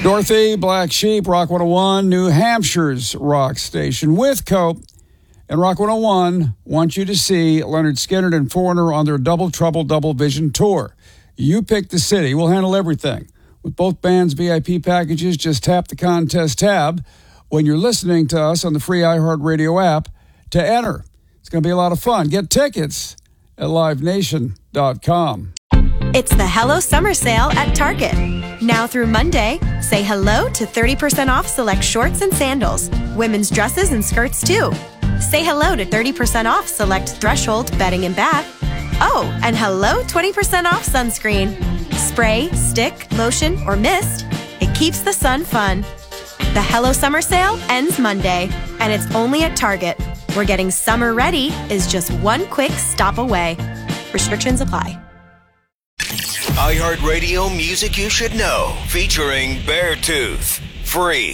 Dorothy, Black Sheep, Rock 101, New Hampshire's rock station with Cope. And Rock 101 wants you to see Leonard Skinner and Foreigner on their Double Trouble Double Vision tour. You pick the city. We'll handle everything. With both bands' VIP packages, just tap the contest tab when you're listening to us on the free iHeartRadio app to enter. It's going to be a lot of fun. Get tickets at livenation.com. It's the Hello Summer Sale at Target. Now through Monday, say hello to 30% off select shorts and sandals, women's dresses and skirts too. Say hello to 30% off select Threshold bedding and bath. Oh, and hello 20% off sunscreen. Spray, stick, lotion, or mist. It keeps the sun fun. The Hello Summer Sale ends Monday, and it's only at Target, where getting summer ready is just one quick stop away. Restrictions apply. iHeartRadio Music You Should Know, featuring Beartooth. Free.